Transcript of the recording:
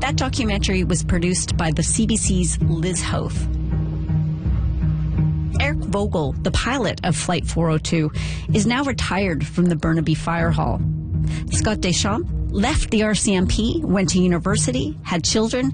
That documentary was produced by the CBC's Liz Hoth. Eric Vogel, the pilot of Flight 402, is now retired from the Burnaby Fire Hall. Scott Deschamps left the RCMP, went to university, had children,